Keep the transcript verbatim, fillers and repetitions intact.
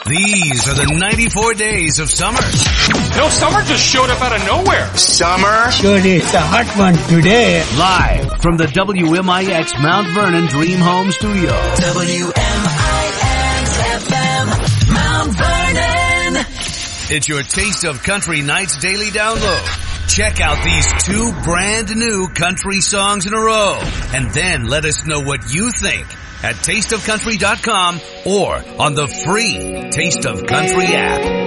These are the ninety-four days of summer. No, summer just showed up out of nowhere. Summer? Sure is a hot one today. Live from the W M I X Mount Vernon Dream Home Studio. W M I X F M, Mount Vernon. It's your Taste of Country Nights daily download. Check out these two brand new country songs in a row. And then let us know what you think at taste of country dot com or on the free Taste of Country app.